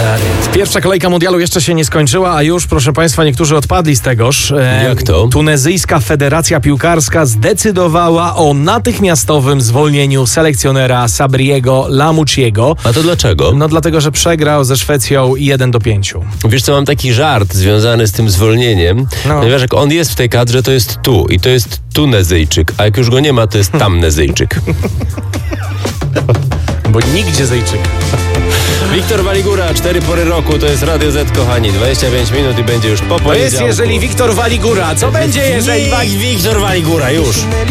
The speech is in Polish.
Pierwsza kolejka mundialu jeszcze się nie skończyła, a już, proszę Państwa, niektórzy odpadli z tegoż. Jak to? Tunezyjska Federacja Piłkarska zdecydowała o natychmiastowym zwolnieniu selekcjonera Sabriego Lamouchiego. A to dlaczego? No dlatego, że przegrał ze Szwecją 1-5. Wiesz co, mam taki żart związany z tym zwolnieniem, ponieważ jak on jest w tej kadrze, to jest tu i to jest Tunezyjczyk, a jak już go nie ma, to jest Tamnezyjczyk. Bo nigdzie Zejczyk. Wiktor Waligura, 4 pory roku, to jest Radio Z, kochani, 25 minut i będzie już po To poniedziałku. jest, jeżeli Wiktor Waligura. Co będzie, jeżeli... Wiktor Waligura, już.